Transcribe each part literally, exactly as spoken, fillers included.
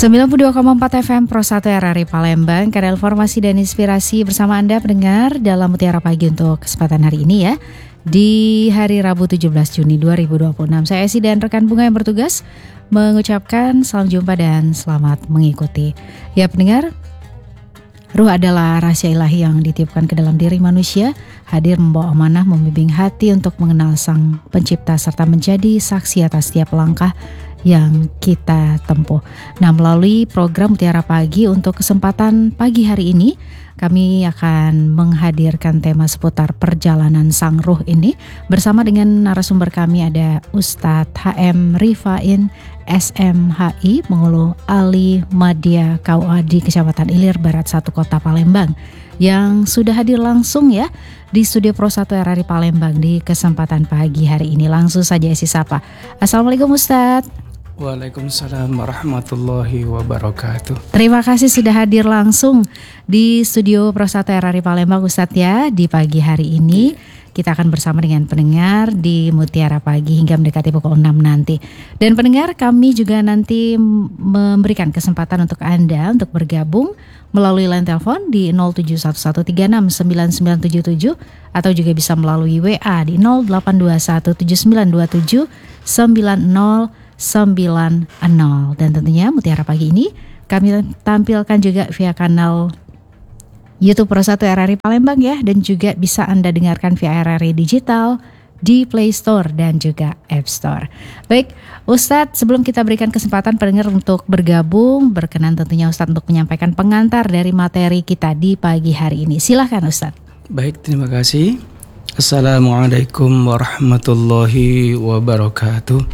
sembilan puluh dua koma empat F M Pro satu R R I Palembang, kanal informasi dan inspirasi bersama Anda pendengar dalam Mutiara Pagi untuk kesempatan hari ini ya. Di hari Rabu tujuh belas Juni dua ribu dua puluh enam, saya Esi dan rekan Bunga yang bertugas mengucapkan salam jumpa dan selamat mengikuti. Ya pendengar, ruh adalah rahasia ilahi yang ditiupkan ke dalam diri manusia, hadir membawa amanah, membimbing hati untuk mengenal Sang Pencipta serta menjadi saksi atas setiap langkah yang kita tempuh. Nah, melalui program Mutiara Pagi untuk kesempatan pagi hari ini, kami akan menghadirkan tema seputar perjalanan sang ruh ini bersama dengan narasumber kami ada Ustadz H M Rifain S M H I Mengulu Ali Madya K U A di Kecamatan Ilir Barat satu Kota Palembang yang sudah hadir langsung ya di studio Pro satu R R I Palembang di kesempatan pagi hari ini. Langsung saja isi sapa. Assalamualaikum Ustadz. Waalaikumsalam warahmatullahi wabarakatuh. Terima kasih sudah hadir langsung di studio Pro satu R R I Palembang Ustadz ya. Di pagi hari ini kita akan bersama dengan pendengar di Mutiara Pagi hingga mendekati pukul enam nanti. Dan pendengar, kami juga nanti memberikan kesempatan untuk Anda untuk bergabung melalui line telepon di nol tujuh satu satu tiga enam sembilan sembilan tujuh tujuh atau juga bisa melalui W A di nol delapan dua satu tujuh sembilan dua tujuh sembilan nol sembilan nol. Dan tentunya Mutiara Pagi ini kami tampilkan juga via kanal YouTube Pro satu R R I Palembang ya, dan juga bisa Anda dengarkan via R R I Digital di Play Store dan juga App Store. Baik, Ustadz, sebelum kita berikan kesempatan pendengar untuk bergabung, berkenan tentunya Ustadz untuk menyampaikan pengantar dari materi kita di pagi hari ini. Silahkan Ustadz. Baik, terima kasih. Assalamualaikum warahmatullahi wabarakatuh.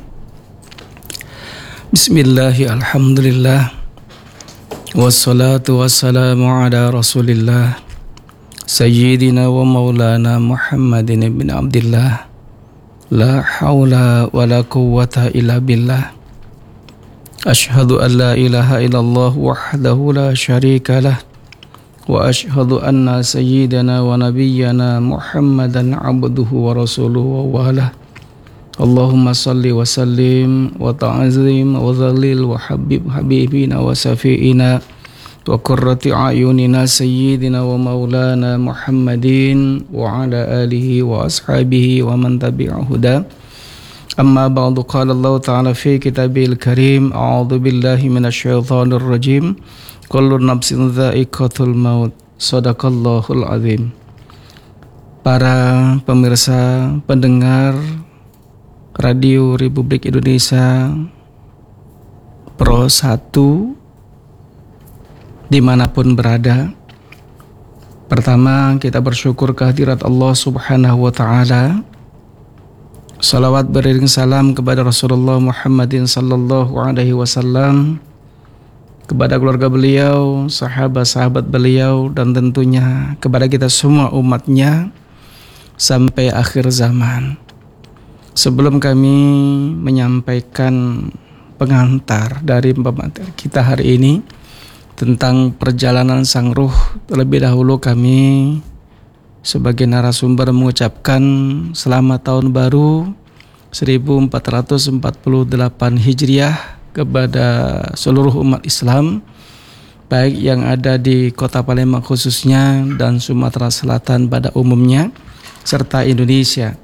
Bismillahi alhamdulillah wassalatu wassalamu ala rasulillah Sayyidina wa maulana Muhammadin ibn Abdillah. La hawla wa la quwwata illa billah. Ashhadu an la ilaha illallah wahdahu la syarika lah. Wa ashhadu anna sayyidana wa nabiyyana Muhammadan abduhu wa rasuluhu wa walah. Allahumma salli wa sallim wa ta'azim wa dhalil wa habib habibina wa safi'ina wa qurrati a'yunina sayyidina wa maulana Muhammadin wa ala alihi wa ashabihi wa man tabi'ahu huda. Amma ba'du, qala Allah ta'ala fi kitabil karim, a'udhu billahi minasyaitanir rajim, kullu nafsin dha'iqatul maut, sadaqallahul azim. Para pemirsa pendengar Radio Republik Indonesia Pro satu dimanapun berada, pertama kita bersyukur kehadirat Allah Subhanahu wa Ta'ala. Salawat beriring salam kepada Rasulullah Muhammadin sallallahu alaihi wasallam, kepada keluarga beliau, sahabat-sahabat beliau, dan tentunya kepada kita semua umatnya sampai akhir zaman. Sebelum kami menyampaikan pengantar dari pemateri kita hari ini tentang perjalanan sang ruh, terlebih dahulu kami sebagai narasumber mengucapkan selamat tahun baru seribu empat ratus empat puluh delapan Hijriah kepada seluruh umat Islam, baik yang ada di Kota Palembang khususnya dan Sumatera Selatan pada umumnya, serta Indonesia.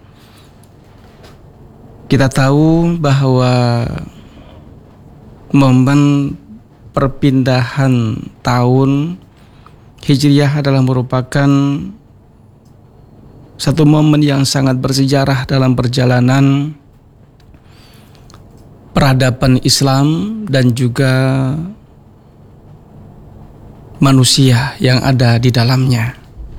Kita tahu bahwa momen perpindahan tahun Hijriah adalah merupakan satu momen yang sangat bersejarah dalam perjalanan peradaban Islam dan juga manusia yang ada di dalamnya.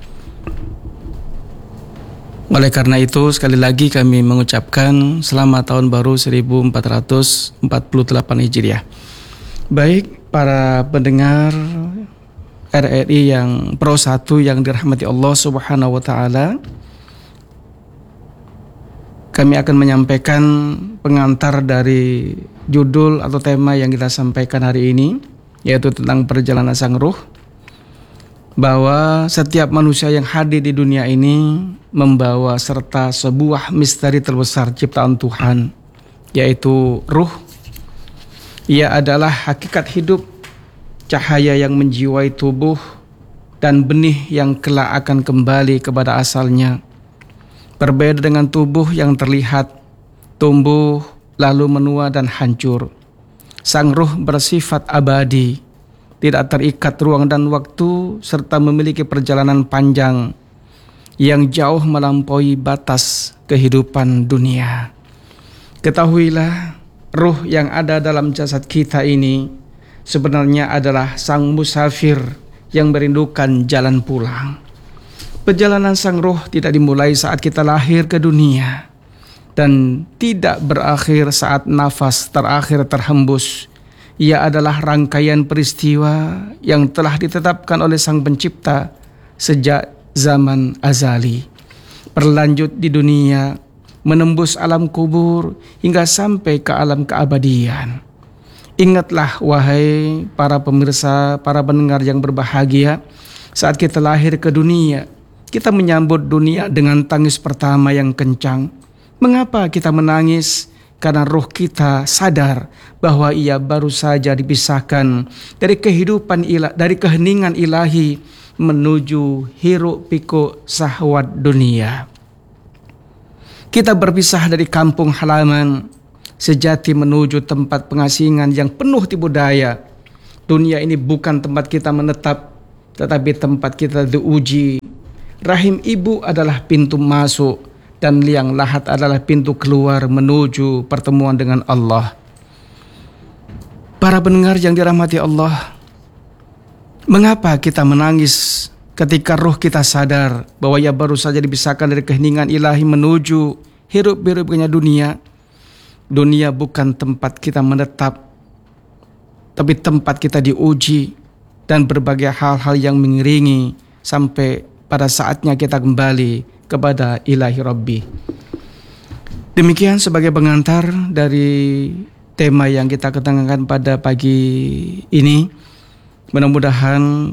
Oleh karena itu, sekali lagi kami mengucapkan selamat tahun baru seribu empat ratus empat puluh delapan Hijriah. Baik, para pendengar R R I yang Pro satu yang dirahmati Allah Subhanahu wa Ta'ala, kami akan menyampaikan pengantar dari judul atau tema yang kita sampaikan hari ini, yaitu tentang perjalanan sang ruh. Bahwa setiap manusia yang hadir di dunia ini membawa serta sebuah misteri terbesar ciptaan Tuhan, yaitu ruh Ia adalah hakikat hidup, cahaya yang menjiwai tubuh, dan benih yang kelak akan kembali kepada asalnya. Berbeda dengan tubuh yang terlihat, tumbuh, lalu menua dan hancur. Sang ruh bersifat abadi, tidak terikat ruang dan waktu, serta memiliki perjalanan panjang yang jauh melampaui batas kehidupan dunia. Ketahuilah, ruh yang ada dalam jasad kita ini sebenarnya adalah sang musafir yang merindukan jalan pulang. Perjalanan sang ruh tidak dimulai saat kita lahir ke dunia dan tidak berakhir saat nafas terakhir terhembus. Ia adalah rangkaian peristiwa yang telah ditetapkan oleh Sang Pencipta sejak zaman azali, berlanjut di dunia, menembus alam kubur hingga sampai ke alam keabadian. Ingatlah wahai para pemirsa, para pendengar yang berbahagia, saat kita lahir ke dunia, kita menyambut dunia dengan tangis pertama yang kencang. Mengapa kita menangis? Karena roh kita sadar bahwa ia baru saja dipisahkan dari kehidupan ilah, dari keheningan ilahi menuju hiruk pikuk syahwat dunia. Kita berpisah dari kampung halaman sejati menuju tempat pengasingan yang penuh tipu daya. Dunia ini bukan tempat kita menetap, tetapi tempat kita diuji. Rahim ibu adalah pintu masuk, dan liang lahat adalah pintu keluar menuju pertemuan dengan Allah. Para pendengar yang dirahmati Allah, mengapa kita menangis ketika roh kita sadar bahwa ia baru saja dipisahkan dari keheningan ilahi menuju hirup-hirupnya dunia? Dunia bukan tempat kita menetap, tapi tempat kita diuji dan berbagai hal-hal yang mengiringi sampai pada saatnya kita kembali kepada ilahi Rabbi. Demikian sebagai pengantar dari tema yang kita ketengahkan pada pagi ini. Mudah-mudahan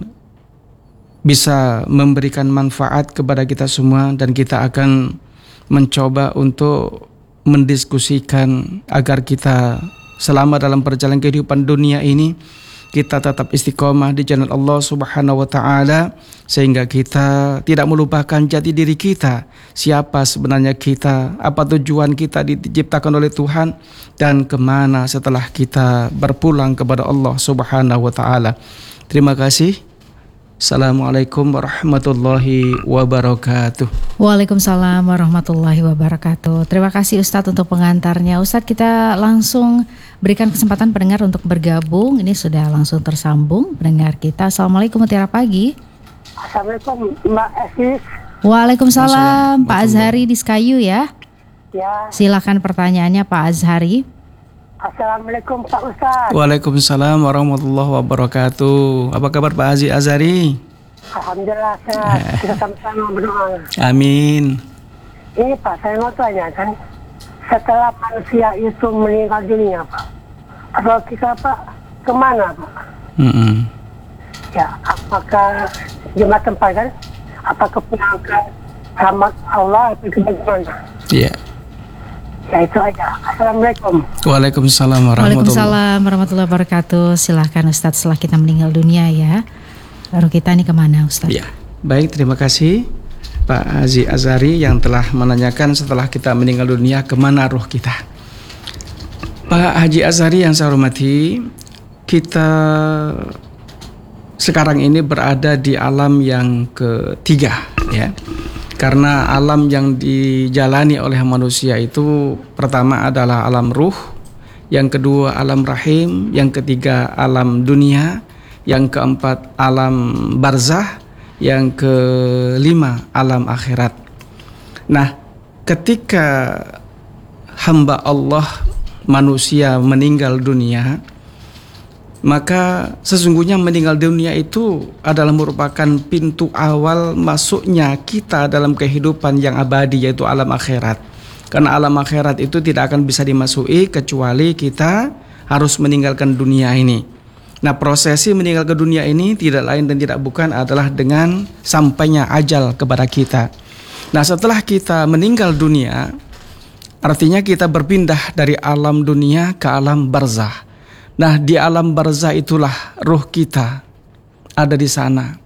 bisa memberikan manfaat kepada kita semua, dan kita akan mencoba untuk mendiskusikan agar kita selama dalam perjalanan kehidupan dunia ini kita tetap istiqomah di jalan Allah Subhanahu wa taala, sehingga kita tidak melupakan jati diri kita, siapa sebenarnya kita, apa tujuan kita diciptakan oleh Tuhan, dan kemana setelah kita berpulang kepada Allah Subhanahu wa taala. Terima kasih. Assalamualaikum warahmatullahi wabarakatuh. Waalaikumsalam warahmatullahi wabarakatuh. Terima kasih Ustadz untuk pengantarnya. Ustadz, kita langsung berikan kesempatan pendengar untuk bergabung. Ini sudah langsung tersambung pendengar kita. Assalamualaikum, mutiara pagi. Assalamualaikum Mbak Esis. Waalaikumsalam Pak Azhari di Sekayu ya. Ya. Silakan pertanyaannya Pak Azhari. Assalamualaikum Pak Ustaz. Waalaikumsalam warahmatullahi wabarakatuh. Apa kabar Pak Haji Azhari? Alhamdulillah sehat. Kita sama-sama berdoa. Amin. Ini Pak, saya mau tanya kan, setelah manusia itu meninggal dunia Pak, atau kita Pak kemana Pak? Mm-mm. Ya, apakah jemaah tempat kan? Apakah pulang ke rahmat Allah atau ke bagaimana? Iya. Yeah. Ya itu aja. Assalamualaikum. Waalaikumsalam warahmatullahi Waalaikumsalam warahmatullahi wabarakatuh. Silahkan Ustadz, setelah kita meninggal dunia ya, baru kita nih kemana Ustadz? Ya, baik, terima kasih Pak Haji Azhari yang telah menanyakan setelah kita meninggal dunia kemana ruh kita. Pak Haji Azhari yang saya hormati, kita sekarang ini berada di alam yang ketiga ya. Karena alam yang dijalani oleh manusia itu pertama adalah alam ruh, yang kedua alam rahim, yang ketiga alam dunia, yang keempat alam barzah, yang kelima alam akhirat. Nah, ketika hamba Allah manusia meninggal dunia, maka sesungguhnya meninggal dunia itu adalah merupakan pintu awal masuknya kita dalam kehidupan yang abadi, yaitu alam akhirat. Karena alam akhirat itu tidak akan bisa dimasuki kecuali kita harus meninggalkan dunia ini. Nah, prosesi meninggal ke dunia ini tidak lain dan tidak bukan adalah dengan sampainya ajal kepada kita. Nah, setelah kita meninggal dunia, artinya kita berpindah dari alam dunia ke alam barzah. Nah, di alam barzah itulah ruh kita ada di sana.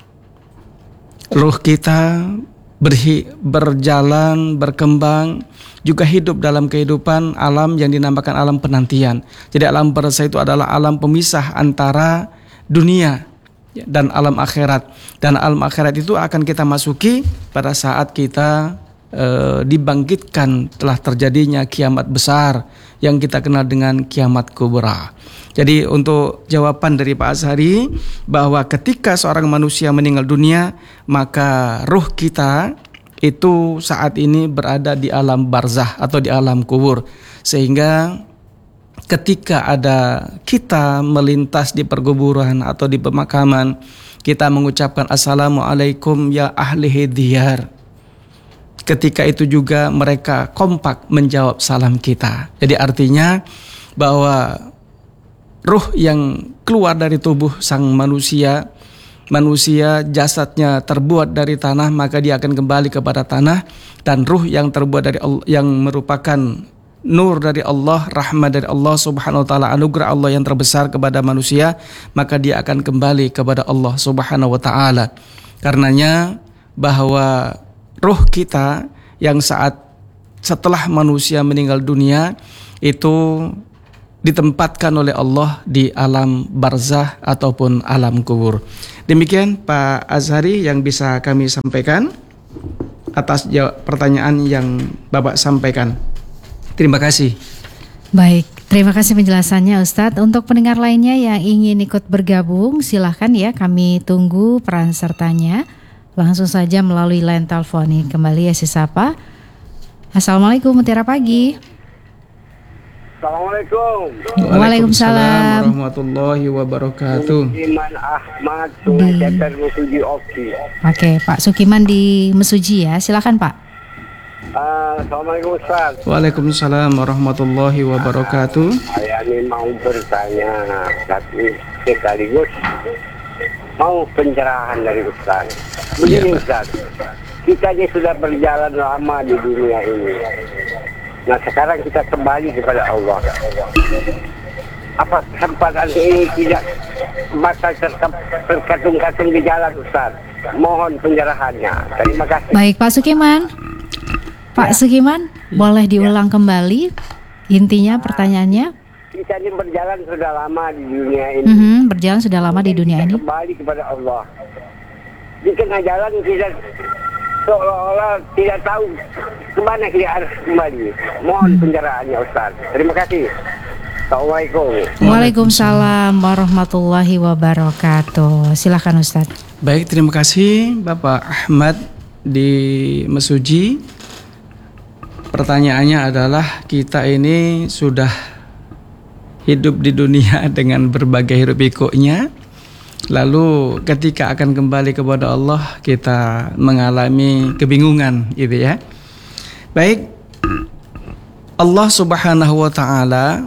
Ruh kita berhi, berjalan, berkembang, juga hidup dalam kehidupan alam yang dinamakan alam penantian. Jadi alam barzah itu adalah alam pemisah antara dunia dan alam akhirat. Dan alam akhirat itu akan kita masuki pada saat kita e, dibangkitkan, telah terjadinya kiamat besar yang kita kenal dengan kiamat kubra. Jadi untuk jawaban dari Pak Azhari bahwa ketika seorang manusia meninggal dunia, maka ruh kita itu saat ini berada di alam barzah atau di alam kubur. Sehingga ketika ada kita melintas di perkuburan atau di pemakaman, kita mengucapkan assalamualaikum ya ahli diyar. Ketika itu juga mereka kompak menjawab salam kita. Jadi artinya bahwa ruh yang keluar dari tubuh sang manusia, manusia jasadnya terbuat dari tanah, maka dia akan kembali kepada tanah. Dan ruh yang terbuat dari Allah, yang merupakan nur dari Allah, rahmat dari Allah subhanahu wa ta'ala, anugerah Allah yang terbesar kepada manusia, maka dia akan kembali kepada Allah subhanahu wa ta'ala. Karenanya bahwa ruh kita yang saat setelah manusia meninggal dunia itu ditempatkan oleh Allah di alam barzah ataupun alam kubur. Demikian Pak Azhari yang bisa kami sampaikan atas jawab pertanyaan yang Bapak sampaikan. Terima kasih. Baik, terima kasih penjelasannya Ustadz. Untuk pendengar lainnya yang ingin ikut bergabung, silahkan ya, kami tunggu peran sertanya. Langsung saja melalui line telepon ini. Kembali ya si Sapa. Assalamualaikum, Mutiara Pagi. Assalamualaikum. Waalaikumsalam warahmatullahi wabarakatuh. Sukiman Ahmad, Sungai Ceper, Mesuji Opsi. Oke, Pak Sukiman di Mesuji ya, silakan Pak. Uh, Assalamualaikum Ustaz. Waalaikumsalam warahmatullahi wabarakatuh. Saya ini mau bertanya, tapi sekaligus mau pencerahan dari Ustaz. Begini ya, Ustaz, kita ini sudah berjalan lama di dunia ini. Nah sekarang kita kembali kepada Allah. Apa kesempatan ini tidak bakal terkatung-katung di jalan Ustaz? Mohon pencerahannya. Terima kasih. Baik Pak Sukiman. Pak ya. Sukiman, boleh diulang ya. Kembali intinya pertanyaannya? Kita ini berjalan sudah lama di dunia ini. Mm-hmm, berjalan sudah lama di dunia kita ini. Kembali kepada Allah. Di tengah jalan kita seolah-olah tidak tahu kemana kita harus kembali. Mohon hmm. pencerahannya Ustaz. Terima kasih. Assalamualaikum. Waalaikumsalam warahmatullahi wabarakatuh. Silakan Ustaz. Baik, terima kasih Bapak Ahmad di Mesuji. Pertanyaannya adalah, kita ini sudah hidup di dunia dengan berbagai hiruk pikuknya. Lalu ketika akan kembali kepada Allah, kita mengalami kebingungan gitu ya. Baik, Allah subhanahu wa ta'ala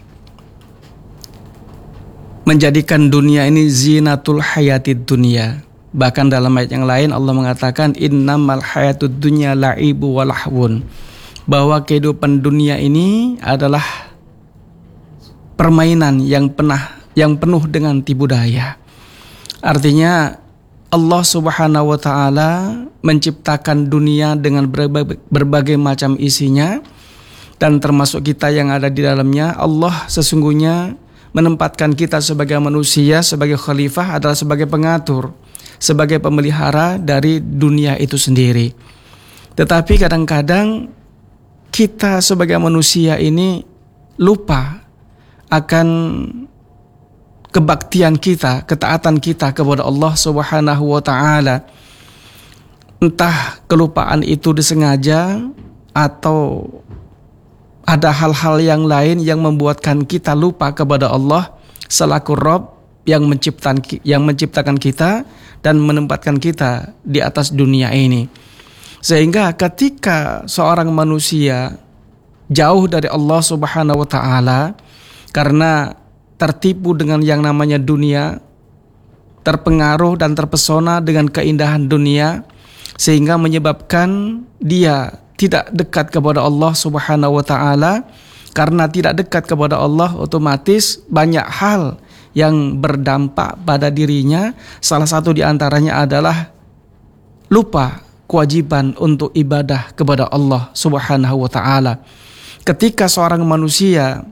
menjadikan dunia ini zinatul hayatid dunia. Bahkan dalam ayat yang lain Allah mengatakan innamal hayatud dunya la'ibu wa lahwun, bahwa kehidupan dunia ini adalah permainan yang pernah yang penuh dengan tipu daya. Artinya Allah subhanahu wa ta'ala menciptakan dunia dengan berbagai, berbagai macam isinya, dan termasuk kita yang ada di dalamnya. Allah sesungguhnya menempatkan kita sebagai manusia, sebagai khalifah, adalah sebagai pengatur, sebagai pemelihara dari dunia itu sendiri. Tetapi kadang-kadang kita sebagai manusia ini lupa akan kebaktian kita, ketaatan kita kepada Allah subhanahu wa ta'ala. Entah kelupaan itu disengaja atau ada hal-hal yang lain yang membuatkan kita lupa kepada Allah selaku Rabb yang menciptakan yang menciptakan kita dan menempatkan kita di atas dunia ini. Sehingga ketika seorang manusia jauh dari Allah subhanahu wa ta'ala karena tertipu dengan yang namanya dunia, terpengaruh dan terpesona dengan keindahan dunia, sehingga menyebabkan dia tidak dekat kepada Allah subhanahu wa ta'ala, Karena tidak dekat kepada Allah, otomatis banyak hal yang berdampak pada dirinya. Salah satu di antaranya adalah lupa kewajiban untuk ibadah kepada Allah Subhanahu wa ta'ala. Ketika seorang manusia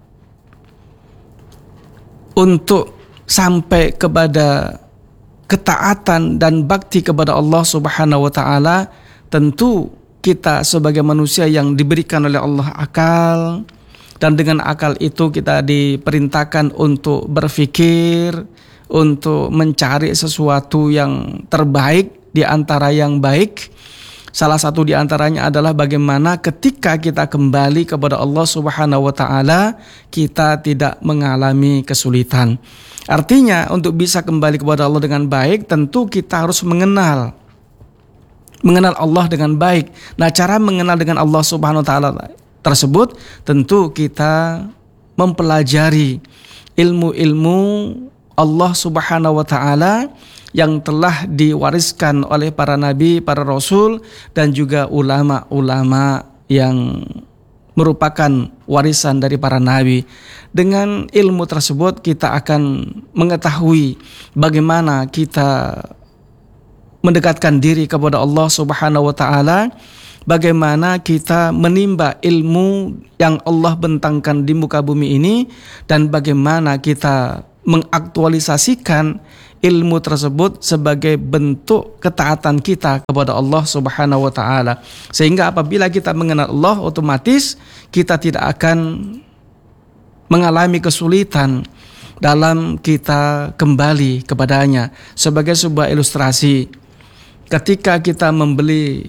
untuk sampai kepada ketaatan dan bakti kepada Allah Subhanahu wa ta'ala, tentu kita sebagai manusia yang diberikan oleh Allah akal, dan dengan akal itu kita diperintahkan untuk berpikir, untuk mencari sesuatu yang terbaik di antara yang baik. Salah satu di antaranya adalah bagaimana ketika kita kembali kepada Allah Subhanahu wa ta'ala, kita tidak mengalami kesulitan. Artinya untuk bisa kembali kepada Allah dengan baik, tentu kita harus mengenal mengenal Allah dengan baik. Nah, cara mengenal dengan Allah Subhanahu wa ta'ala tersebut, tentu kita mempelajari ilmu-ilmu Allah Subhanahu wa ta'ala yang telah diwariskan oleh para nabi, para rasul, dan juga ulama-ulama yang merupakan warisan dari para nabi. Dengan ilmu tersebut kita akan mengetahui bagaimana kita mendekatkan diri kepada Allah Subhanahu wa ta'ala, bagaimana kita menimba ilmu yang Allah bentangkan di muka bumi ini, dan bagaimana kita mengaktualisasikan ilmu tersebut sebagai bentuk ketaatan kita kepada Allah Subhanahu wa ta'ala. Sehingga apabila kita mengenal Allah, otomatis kita tidak akan mengalami kesulitan dalam kita kembali kepadanya. Sebagai sebuah ilustrasi, ketika kita membeli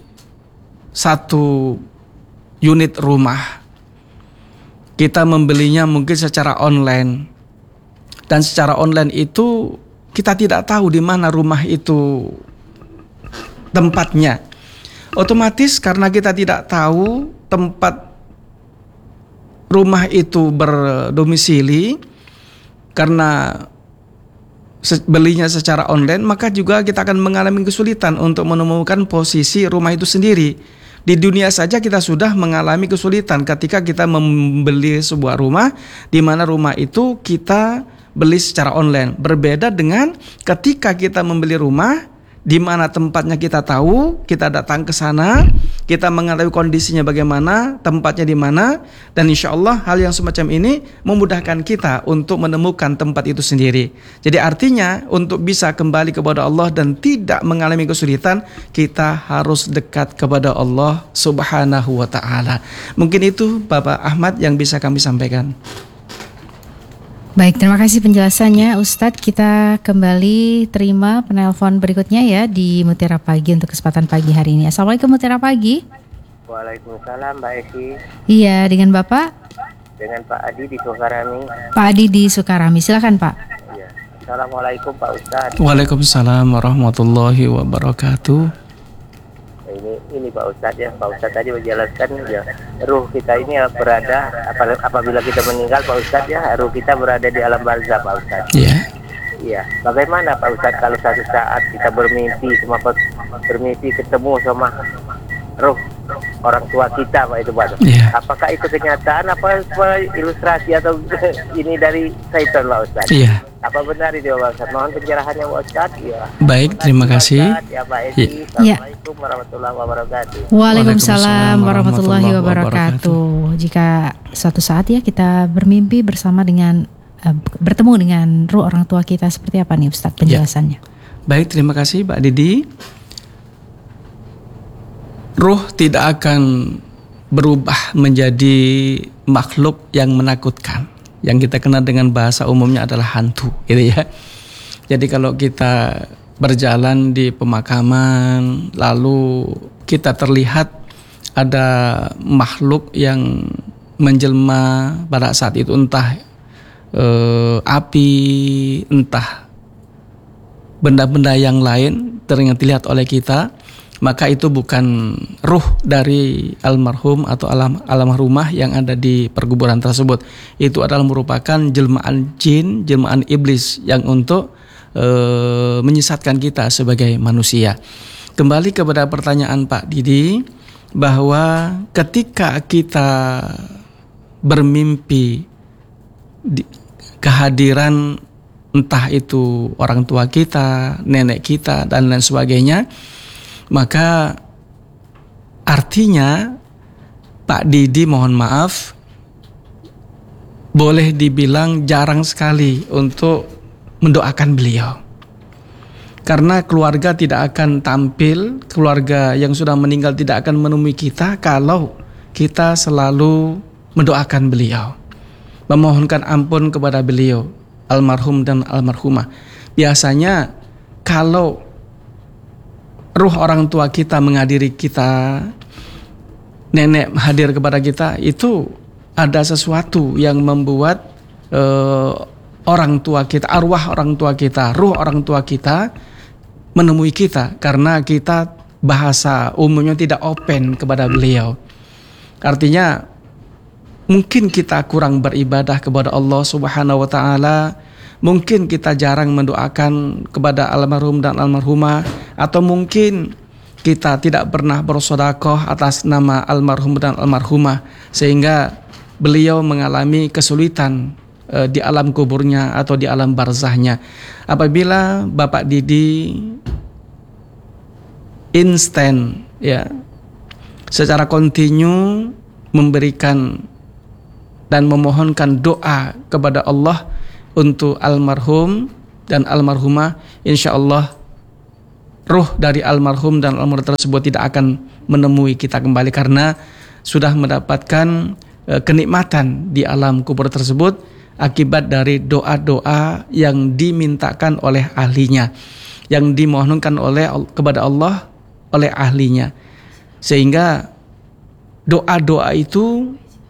satu unit rumah, kita membelinya mungkin secara online, dan secara online itu kita tidak tahu di mana rumah itu tempatnya. Otomatis karena kita tidak tahu tempat rumah itu berdomisili, karena belinya secara online, maka juga kita akan mengalami kesulitan untuk menemukan posisi rumah itu sendiri. Di dunia saja kita sudah mengalami kesulitan ketika kita membeli sebuah rumah, di mana rumah itu kita beli secara online. Berbeda dengan ketika kita membeli rumah di mana tempatnya kita tahu, kita datang ke sana, kita mengetahui kondisinya bagaimana, tempatnya di mana, dan insya Allah hal yang semacam ini memudahkan kita untuk menemukan tempat itu sendiri. Jadi artinya untuk bisa kembali kepada Allah dan tidak mengalami kesulitan, kita harus dekat kepada Allah Subhanahu wa ta'ala. Mungkin itu Bapak Ahmad yang bisa kami sampaikan. Baik, terima kasih penjelasannya Ustadz. Kita kembali terima penelpon berikutnya ya di Mutiara Pagi untuk kesempatan pagi hari ini. Assalamualaikum Mutiara Pagi. Waalaikumsalam Mbak Eki. Iya, dengan Bapak? Dengan Pak Adi di Sukarami. Pak Adi di Sukarami, silakan Pak. Iya. Assalamualaikum Pak Ustadz. Waalaikumsalam warahmatullahi wabarakatuh. Ini ini Pak Ustadz ya, Pak Ustadz tadi menjelaskan ya, ruh kita ini berada apabila kita meninggal Pak Ustadz ya, ruh kita berada di alam barzah Pak Ustadz. Iya. Yeah. Iya. Bagaimana Pak Ustadz kalau suatu saat kita bermimpi sama bermimpi ketemu sama ruh orang tua kita Pak itu Pak. Yeah. Apakah itu kenyataan apa ilustrasi atau ini dari syaitan Pak Ustadz? Iya. Yeah. Apa benar itu Pak Ustadz? Mohon pencerahannya Pak Ustadz ya. Baik, terima kasih. Ya Pak Edi. Assalamualaikum warahmatullahi wabarakatuh. Waalaikumsalam warahmatullahi wabarakatuh. Jika suatu saat ya kita bermimpi bersama dengan uh, bertemu dengan ruh orang tua kita, seperti apa nih Ustadz penjelasannya? Ya. Baik, terima kasih Pak Didi. Ruh tidak akan berubah menjadi makhluk yang menakutkan. Yang kita kenal dengan bahasa umumnya adalah hantu, gitu ya. Jadi kalau kita berjalan di pemakaman, lalu kita terlihat ada makhluk yang menjelma pada saat itu, entah eh, api, entah benda-benda yang lain terlihat dilihat oleh kita, maka itu bukan ruh dari almarhum atau alam almarhumah yang ada di perkuburan tersebut. Itu adalah merupakan jelmaan jin, jelmaan iblis yang untuk e, menyesatkan kita sebagai manusia. Kembali kepada pertanyaan Pak Didi, bahwa ketika kita bermimpi di, kehadiran entah itu orang tua kita, nenek kita, dan lain sebagainya, maka artinya Pak Didi mohon maaf, boleh dibilang jarang sekali untuk mendoakan beliau. Karena keluarga tidak akan tampil, keluarga yang sudah meninggal tidak akan menemui kita kalau kita selalu mendoakan beliau, memohonkan ampun kepada beliau, almarhum dan almarhumah. Biasanya kalau ruh orang tua kita menghadiri kita, nenek hadir kepada kita, itu ada sesuatu yang membuat uh, orang tua kita, arwah orang tua kita, ruh orang tua kita menemui kita, karena kita bahasa umumnya tidak open kepada beliau. Artinya mungkin kita kurang beribadah kepada Allah Subhanahu wa taala, mungkin kita jarang mendoakan kepada almarhum dan almarhumah, atau mungkin kita tidak pernah bersedekah atas nama almarhum dan almarhumah sehingga beliau mengalami kesulitan e, di alam kuburnya atau di alam barzahnya. Apabila Bapak Didi instan ya secara kontinu memberikan dan memohonkan doa kepada Allah untuk almarhum dan almarhumah, insya Allah ruh dari almarhum dan almarhumah tersebut tidak akan menemui kita kembali, karena sudah mendapatkan e, kenikmatan di alam kubur tersebut akibat dari doa-doa yang dimintakan oleh ahlinya, yang dimohonkan oleh kepada Allah oleh ahlinya, sehingga doa-doa itu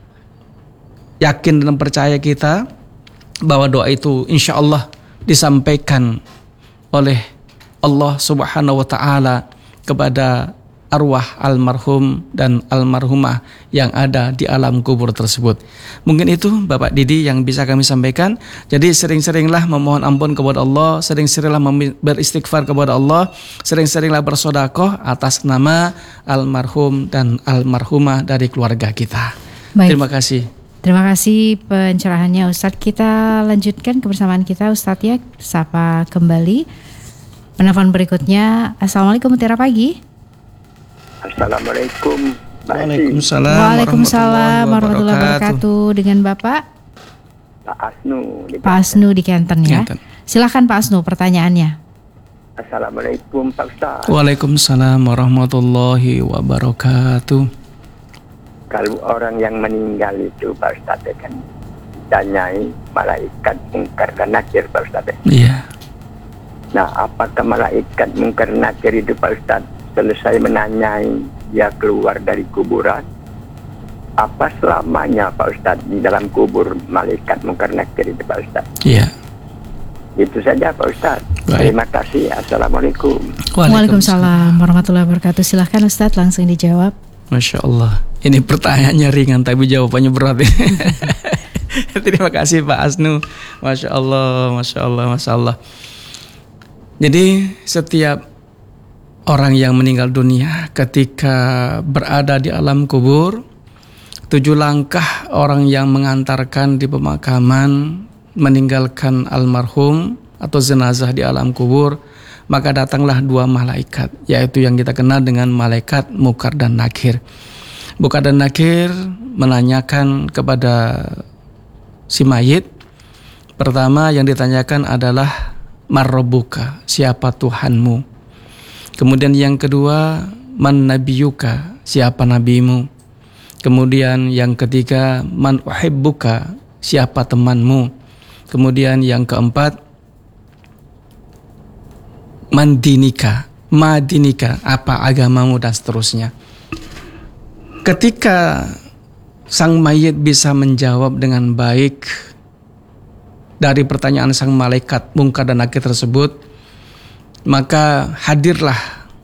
yakin dan percaya kita bahwa doa itu insya Allah disampaikan oleh Allah Subhanahu wa taala kepada arwah almarhum dan almarhumah yang ada di alam kubur tersebut. Mungkin itu Bapak Didi yang bisa kami sampaikan. Jadi sering-seringlah memohon ampun kepada Allah, sering-seringlah beristighfar kepada Allah, sering-seringlah bersedekah atas nama almarhum dan almarhumah dari keluarga kita. Baik. Terima kasih. Terima kasih pencerahannya Ustadz. Kita lanjutkan kebersamaan kita Ustadz ya, sapa kembali. Penelpon berikutnya. Assalamualaikum, Mutiara Pagi. Assalamualaikum. Waalaikumsalam. Waalaikumsalam warahmatullahi wabarakatuh. Dengan Bapak Pak Asnu. Pak Asnu di Kenten ya. Kenten. Silakan Pak Asnu pertanyaannya. Assalamualaikum Pak Ustaz. Waalaikumsalam warahmatullahi wabarakatuh. Kalau orang yang meninggal itu Pak Ustaz kan tanyai malaikat mungkar dan nakir Pak Ustaz. Iya. Nah, apakah malaikat mungkar nakir itu Pak Ustaz selesai menanyai dia keluar dari kuburan, apa selamanya Pak Ustaz di dalam kubur malaikat mungkar nakir itu Pak Ustaz? Iya. Itu saja Pak Ustaz. Baik. Terima kasih. Assalamualaikum. Waalaikumsalam warahmatullahi wabarakatuh. Silahkan Ustaz langsung dijawab. Masya Allah. Ini pertanyaannya ringan tapi jawabannya berat. Terima kasih Pak Asnu. Masya Allah, Masya Allah, Masya Allah. Jadi setiap orang yang meninggal dunia ketika berada di alam kubur, tujuh langkah orang yang mengantarkan di pemakaman meninggalkan almarhum atau jenazah di alam kubur, maka datanglah dua malaikat, yaitu yang kita kenal dengan malaikat Munkar dan Nakir. Munkar dan Nakir menanyakan kepada si mayit. Pertama yang ditanyakan adalah Marrobuka, siapa Tuhanmu? Kemudian yang kedua, Man nabiyuka, siapa nabimu? Kemudian yang ketiga, Man uhibbuka, siapa temanmu? Kemudian yang keempat, Man dinika, ma dinika, apa agamamu, dan seterusnya. Ketika sang mayit bisa menjawab dengan baik dari pertanyaan sang malaikat Munkar dan Nakir tersebut, maka hadirlah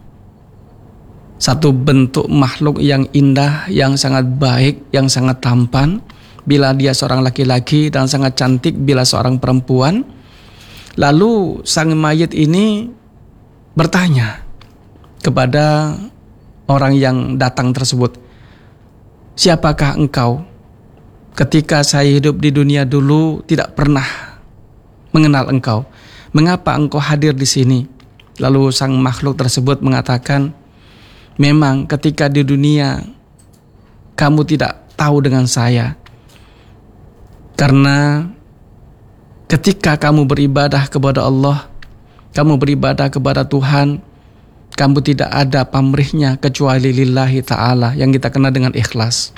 satu bentuk makhluk yang indah, yang sangat baik, yang sangat tampan bila dia seorang laki-laki, dan sangat cantik bila seorang perempuan. Lalu sang mayit ini bertanya kepada orang yang datang tersebut, siapakah engkau? ketika saya hidup di dunia dulu tidak pernah mengenal engkau. Mengapa engkau hadir di sini? Lalu sang makhluk tersebut mengatakan, memang ketika di dunia kamu tidak tahu dengan saya. Karena ketika kamu beribadah kepada Allah, kamu beribadah kepada Tuhan, kamu tidak ada pamrihnya kecuali lillahi ta'ala yang kita kenal dengan ikhlas.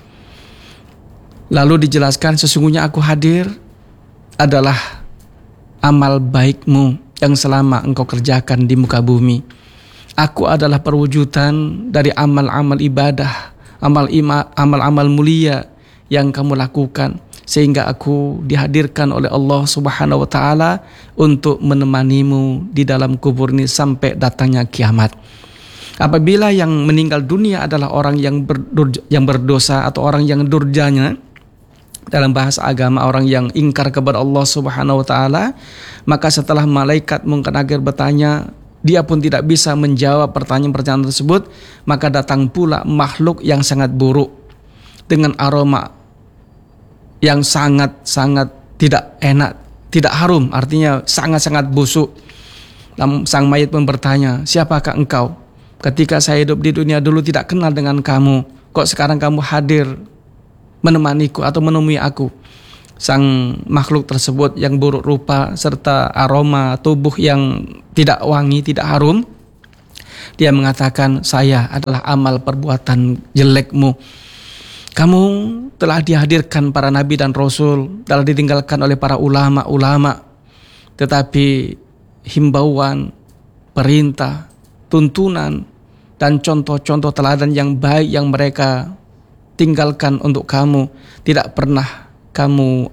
Lalu dijelaskan, sesungguhnya aku hadir adalah amal baikmu yang selama engkau kerjakan di muka bumi. Aku adalah perwujudan dari amal-amal ibadah, amal ima, amal-amal mulia yang kamu lakukan, sehingga aku dihadirkan oleh Allah Subhanahu wa taala untuk menemanimu di dalam kubur ini sampai datangnya kiamat. Apabila yang meninggal dunia adalah orang yang berdur, yang berdosa atau orang yang durjanya, dalam bahasa agama orang yang ingkar kepada Allah Subhanahu wa taala, maka setelah malaikat Munkar Nakir bertanya, dia pun tidak bisa menjawab pertanyaan-pertanyaan tersebut, maka datang pula makhluk yang sangat buruk dengan aroma yang sangat-sangat tidak enak, tidak harum, artinya sangat-sangat busuk. Sang mayit pun bertanya, siapakah engkau? Ketika saya hidup di dunia dulu tidak kenal dengan kamu, kok sekarang kamu hadir menemaniku atau menemui aku? Sang makhluk tersebut yang buruk rupa serta aroma tubuh yang tidak wangi, tidak harum, dia mengatakan, saya adalah amal perbuatan jelekmu. Kamu telah dihadirkan para nabi dan rasul, telah ditinggalkan oleh para ulama-ulama, tetapi himbauan, perintah, tuntunan, dan contoh-contoh teladan yang baik yang mereka tinggalkan untuk kamu tidak pernah kamu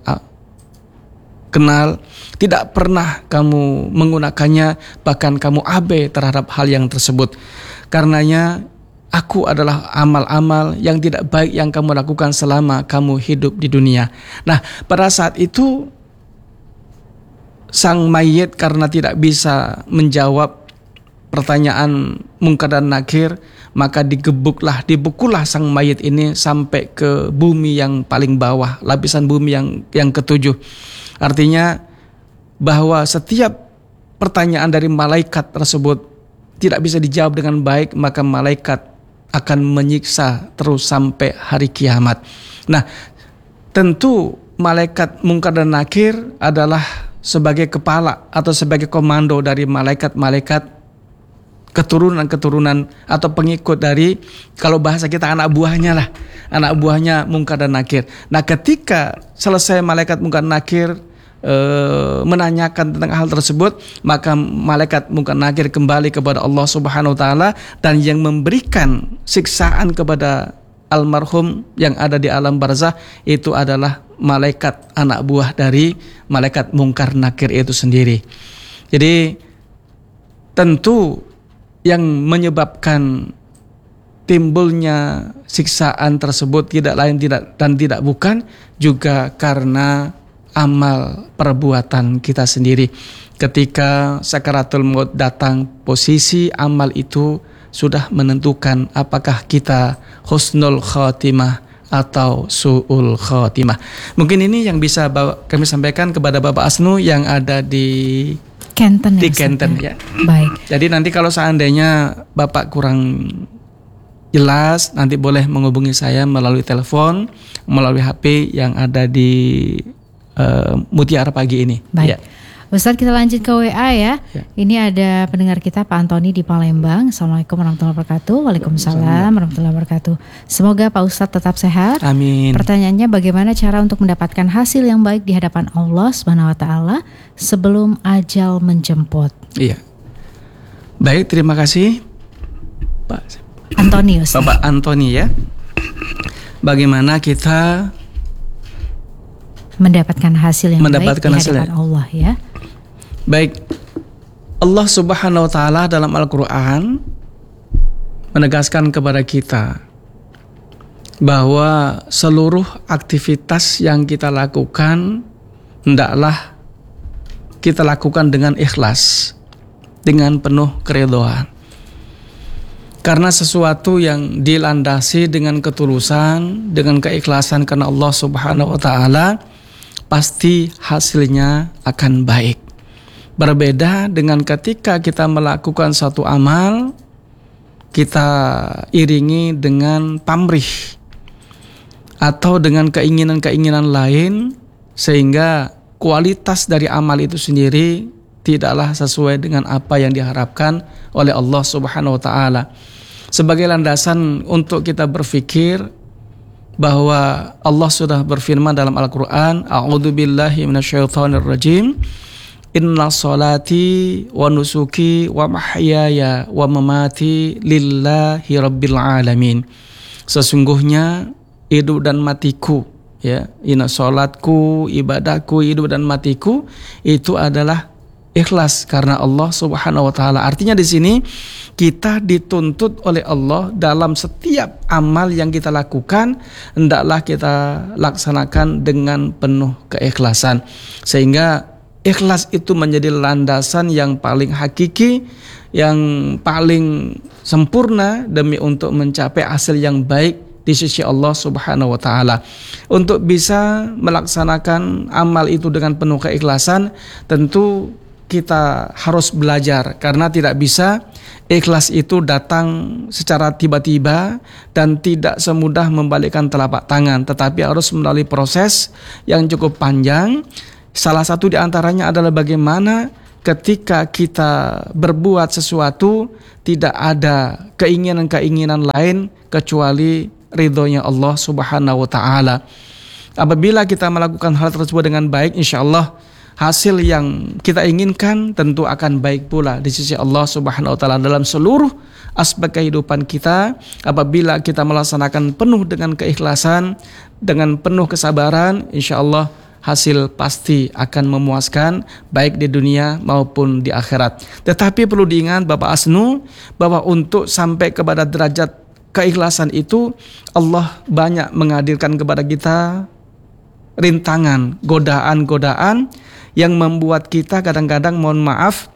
kenal, tidak pernah kamu menggunakannya, bahkan kamu abai terhadap hal yang tersebut. Karenanya aku adalah amal-amal yang tidak baik yang kamu lakukan selama kamu hidup di dunia. Nah, pada saat itu sang mayit karena tidak bisa menjawab pertanyaan Munkar dan Nakir, maka digebuklah, dibukulah sang mayit ini sampai ke bumi yang paling bawah, lapisan bumi yang yang ketujuh. Artinya bahwa setiap pertanyaan dari malaikat tersebut tidak bisa dijawab dengan baik, maka malaikat akan menyiksa terus sampai hari kiamat. Nah, tentu malaikat Munkar dan Nakir adalah sebagai kepala atau sebagai komando dari malaikat-malaikat keturunan-keturunan atau pengikut dari, kalau bahasa kita anak buahnya lah, anak buahnya Munkar dan Nakir. Nah, ketika selesai malaikat Munkar dan Nakir e, menanyakan tentang hal tersebut, maka malaikat Munkar dan Nakir kembali kepada Allah Subhanahu wa taala, dan yang memberikan siksaan kepada almarhum yang ada di alam barzah itu adalah malaikat anak buah dari malaikat Munkar Nakir itu sendiri. Jadi tentu yang menyebabkan timbulnya siksaan tersebut tidak lain tidak dan tidak bukan juga karena amal perbuatan kita sendiri. Ketika sakaratul maut datang, posisi amal itu sudah menentukan apakah kita husnul khotimah atau su'ul khotimah. Mungkin ini yang bisa kami sampaikan kepada Bapak Asnu yang ada di Kenten, di ya, Kenten ya. Baik. Jadi nanti kalau seandainya Bapak kurang jelas, nanti boleh menghubungi saya melalui telepon, melalui H P yang ada di uh, Mutiara Pagi ini. Baik. Ya. Ustadz, kita lanjut ke W A ya. Ya. Ini ada pendengar kita Pak Antoni di Palembang. Assalamualaikum warahmatullahi wabarakatuh. Waalaikumsalam warahmatullahi wabarakatuh. Semoga Pak Ustadz tetap sehat. Amin. Pertanyaannya, bagaimana cara untuk mendapatkan hasil yang baik di hadapan Allah Subhanahu wa taala sebelum ajal menjemput? Iya. Baik, terima kasih Pak Antoni, Ustadz. Bapak Antoni ya. Bagaimana kita mendapatkan hasil yang mendapatkan baik di hadapan hasil Allah ya. Baik, Allah Subhanahu wa taala dalam Al-Qur'an menegaskan kepada kita bahwa seluruh aktivitas yang kita lakukan hendaklah kita lakukan dengan ikhlas, dengan penuh keridhaan. Karena sesuatu yang dilandasi dengan ketulusan, dengan keikhlasan karena Allah Subhanahu wa taala, pasti hasilnya akan baik. Berbeda dengan ketika kita melakukan satu amal, kita iringi dengan pamrih atau dengan keinginan-keinginan lain, sehingga kualitas dari amal itu sendiri tidaklah sesuai dengan apa yang diharapkan oleh Allah Subhanahu wa taala. Sebagai landasan untuk kita berpikir bahwa Allah sudah berfirman dalam Al-Qur'an, A'udzubillahi minasyaitonir rajim. Inna salati wa nusuki wa mahyaya wa mamati lillahi rabbil alamin. Sesungguhnya hidup dan matiku, ya, inna salatku, ibadahku, hidup dan matiku itu adalah ikhlas karena Allah Subhanahu wa taala. Artinya di sini kita dituntut oleh Allah dalam setiap amal yang kita lakukan hendaklah kita laksanakan dengan penuh keikhlasan, sehingga ikhlas itu menjadi landasan yang paling hakiki, yang paling sempurna demi untuk mencapai hasil yang baik di sisi Allah Subhanahu wa taala. Untuk bisa melaksanakan amal itu dengan penuh keikhlasan, tentu kita harus belajar, karena tidak bisa ikhlas itu datang secara tiba-tiba dan tidak semudah membalikkan telapak tangan, tetapi harus melalui proses yang cukup panjang. Salah satu di antaranya adalah bagaimana ketika kita berbuat sesuatu tidak ada keinginan-keinginan lain kecuali ridhonya Allah Subhanahu wa taala. Apabila kita melakukan hal tersebut dengan baik, insya Allah hasil yang kita inginkan tentu akan baik pula di sisi Allah Subhanahu wa taala dalam seluruh aspek kehidupan kita. Apabila kita melaksanakan penuh dengan keikhlasan, dengan penuh kesabaran, insya Allah hasil pasti akan memuaskan baik di dunia maupun di akhirat. Tetapi perlu diingat Bapak Asnu bahwa untuk sampai kepada derajat keikhlasan itu Allah banyak menghadirkan kepada kita rintangan, godaan-godaan yang membuat kita kadang-kadang, mohon maaf,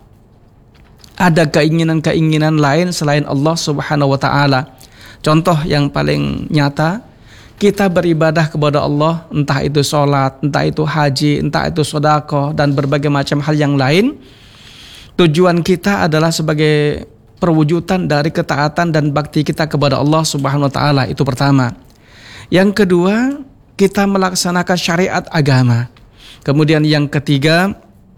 ada keinginan-keinginan lain selain Allah Subhanahu wa taala. Contoh yang paling nyata, kita beribadah kepada Allah, entah itu sholat, entah itu haji, entah itu sedekah dan berbagai macam hal yang lain. Tujuan kita adalah sebagai perwujudan dari ketaatan dan bakti kita kepada Allah Subhanahu wa taala. Itu pertama. Yang kedua, kita melaksanakan syariat agama. Kemudian yang ketiga,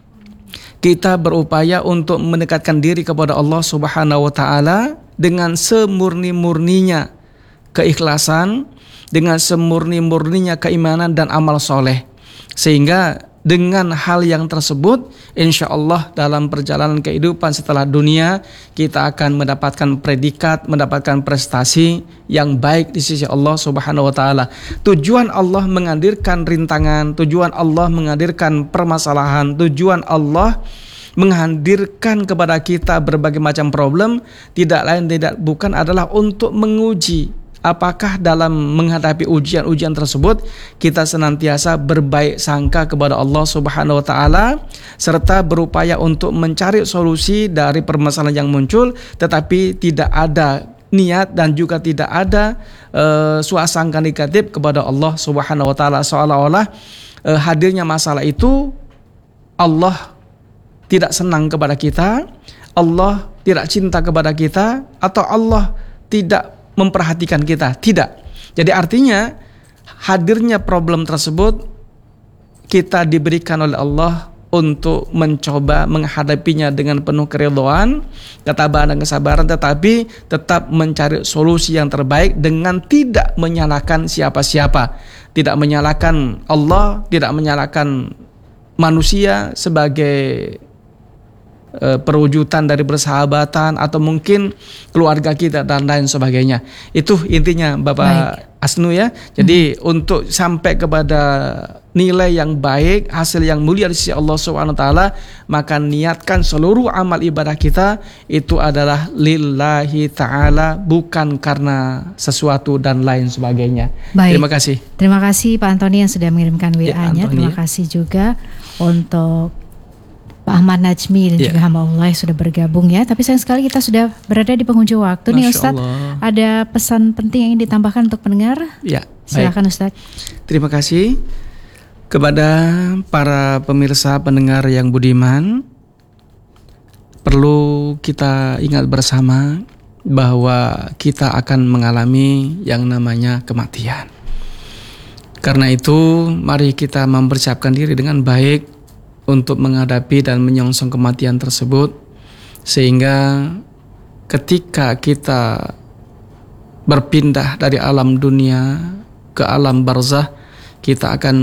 kita berupaya untuk mendekatkan diri kepada Allah Subhanahu wa taala dengan semurni-murninya keikhlasan, dengan semurni-murninya keimanan dan amal soleh. Sehingga dengan hal yang tersebut, insya Allah dalam perjalanan kehidupan setelah dunia, kita akan mendapatkan predikat, mendapatkan prestasi yang baik di sisi Allah Subhanahu wa taala. Tujuan Allah menghadirkan rintangan, tujuan Allah menghadirkan permasalahan, tujuan Allah menghadirkan kepada kita berbagai macam problem, tidak lain tidak bukan adalah untuk menguji apakah dalam menghadapi ujian-ujian tersebut kita senantiasa berbaik sangka kepada Allah Subhanahu wa taala serta berupaya untuk mencari solusi dari permasalahan yang muncul, tetapi tidak ada niat dan juga tidak ada uh, suasangka negatif kepada Allah Subhanahu wa taala, seolah-olah uh, hadirnya masalah itu Allah tidak senang kepada kita, Allah tidak cinta kepada kita, atau Allah tidak memperhatikan kita. Tidak. Jadi artinya hadirnya problem tersebut kita diberikan oleh Allah untuk mencoba menghadapinya dengan penuh keridhaan, ketabahan dan kesabaran, tetapi tetap mencari solusi yang terbaik dengan tidak menyalahkan siapa-siapa, tidak menyalahkan Allah, tidak menyalahkan manusia sebagai perwujudan dari persahabatan atau mungkin keluarga kita dan lain sebagainya. Itu intinya Bapak baik. Asnu ya. Jadi hmm. untuk sampai kepada nilai yang baik, hasil yang mulia di sisi Allah Subhanahu wa taala, maka niatkan seluruh amal ibadah kita itu adalah lillahi taala, bukan karena sesuatu dan lain sebagainya. Baik. Terima kasih. Terima kasih Pak Antoni yang sudah mengirimkan W A-nya. Ya, terima kasih juga untuk Pak Ahmad Najmi dan Ya. juga hamba Allah yang sudah bergabung ya. Tapi sayang sekali kita sudah berada di penghujung waktu nih Masya Ustadz. Allah. Ada pesan penting yang ingin ditambahkan untuk pendengar? Ya, Silakan Ustadz. Terima kasih kepada para pemirsa pendengar yang budiman. Perlu kita ingat bersama bahwa kita akan mengalami yang namanya kematian. Karena itu, mari kita mempersiapkan diri dengan baik untuk menghadapi dan menyongsong kematian tersebut, sehingga ketika kita berpindah dari alam dunia ke alam barzah, kita akan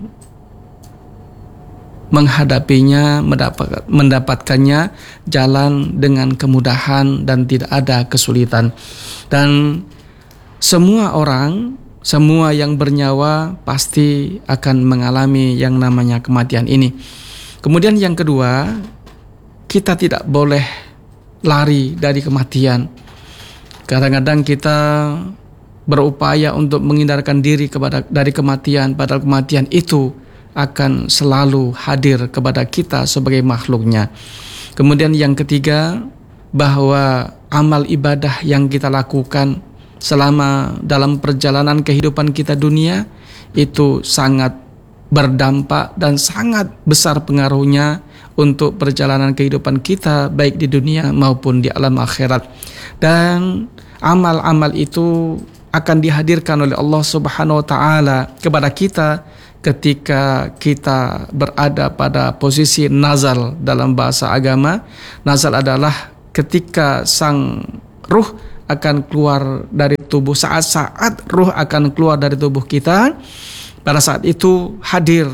menghadapinya, mendapat, mendapatkannya jalan dengan kemudahan dan tidak ada kesulitan. Dan semua orang, semua yang bernyawa pasti akan mengalami yang namanya kematian ini. Kemudian yang kedua, kita tidak boleh lari dari kematian. Kadang-kadang kita berupaya untuk menghindarkan diri kepada dari kematian, padahal kematian itu akan selalu hadir kepada kita sebagai makhluknya. Kemudian yang ketiga, bahwa amal ibadah yang kita lakukan selama dalam perjalanan kehidupan kita dunia itu sangat berdampak dan sangat besar pengaruhnya untuk perjalanan kehidupan kita baik di dunia maupun di alam akhirat. Dan amal-amal itu akan dihadirkan oleh Allah Subhanahu wa taala kepada kita ketika kita berada pada posisi nazal dalam bahasa agama. Nazal adalah ketika sang ruh akan keluar dari tubuh, saat-saat ruh akan keluar dari tubuh kita. Pada saat itu hadir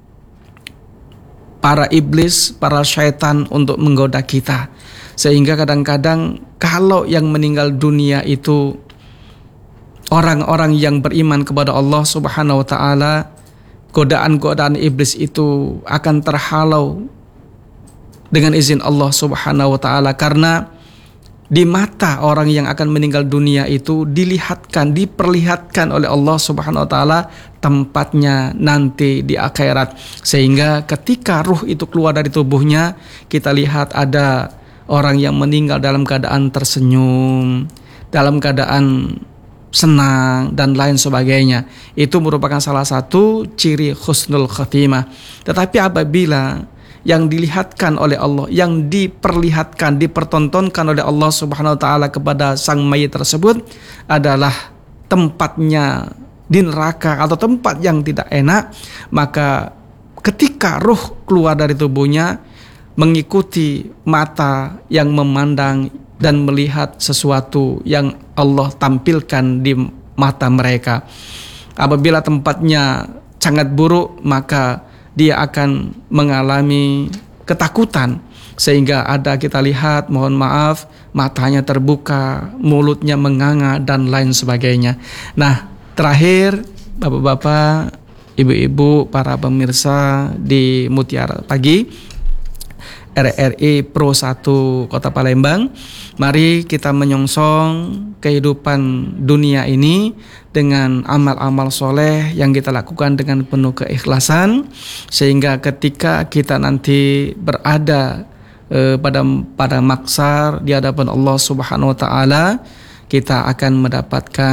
para iblis, para syaitan untuk menggoda kita. Sehingga kadang-kadang kalau yang meninggal dunia itu orang-orang yang beriman kepada Allah Subhanahu wa taala, godaan-godaan iblis itu akan terhalau dengan izin Allah Subhanahu wa taala, karena di mata orang yang akan meninggal dunia itu dilihatkan, diperlihatkan oleh Allah Subhanahu wa taala tempatnya nanti di akhirat. Sehingga ketika ruh itu keluar dari tubuhnya, kita lihat ada orang yang meninggal dalam keadaan tersenyum, dalam keadaan senang dan lain sebagainya. Itu merupakan salah satu ciri husnul khatimah. Tetapi apabila yang dilihatkan oleh Allah, yang diperlihatkan, dipertontonkan oleh Allah Subhanahu wa taala kepada sang mayit tersebut adalah tempatnya di neraka atau tempat yang tidak enak, maka ketika ruh keluar dari tubuhnya mengikuti mata yang memandang dan melihat sesuatu yang Allah tampilkan di mata mereka. Apabila tempatnya sangat buruk, maka dia akan mengalami ketakutan, sehingga ada kita lihat, mohon maaf, matanya terbuka, mulutnya menganga dan lain sebagainya. Nah, terakhir Bapak-bapak, Ibu-ibu, para pemirsa di Mutiara Pagi R R I Pro satu Kota Palembang, mari kita menyongsong kehidupan dunia ini dengan amal-amal soleh yang kita lakukan dengan penuh keikhlasan, sehingga ketika kita nanti berada eh, pada pada maksar di hadapan Allah Subhanahu wa taala, kita akan mendapatkan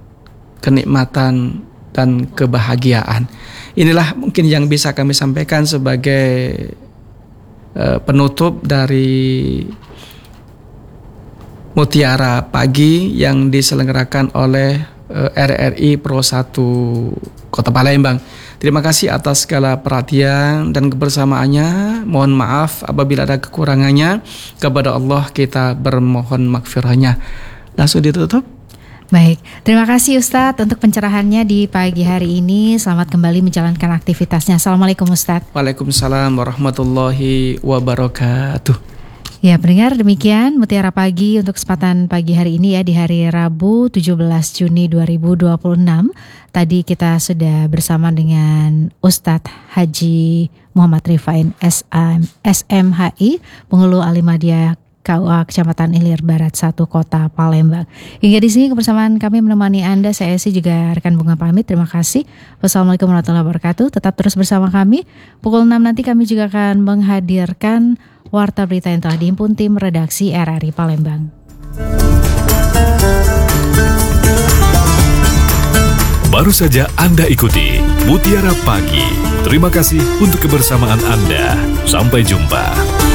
kenikmatan dan kebahagiaan. Inilah mungkin yang bisa kami sampaikan sebagai penutup dari Mutiara Pagi yang diselenggarakan oleh R R I Pro satu Kota Palembang. Terima kasih atas segala perhatian dan kebersamaannya. Mohon maaf apabila ada kekurangannya. Kepada Allah kita bermohon maghfirahnya. Langsung ditutup. Baik, terima kasih Ustadz untuk pencerahannya di pagi hari ini. Selamat kembali menjalankan aktivitasnya. Assalamualaikum Ustadz. Waalaikumsalam warahmatullahi wabarakatuh. Ya, pendengar, demikian Mutiara Pagi untuk kesempatan pagi hari ini ya, di hari Rabu tujuh belas Juni dua ribu dua puluh enam. Tadi kita sudah bersama dengan Ustadz Haji Muhammad Rifain S M H I, Penghulu Alimadiyah K U A Kecamatan Ilir Barat satu Kota Palembang. Hingga di sini kebersamaan kami menemani Anda, saya Esi juga rekan Bunga pamit. Terima kasih. Wassalamualaikum warahmatullahi wabarakatuh. Tetap terus bersama kami. Pukul enam nanti kami juga akan menghadirkan warta berita yang telah dihimpun tim redaksi R R I Palembang. Baru saja Anda ikuti Mutiara Pagi. Terima kasih untuk kebersamaan Anda. Sampai jumpa.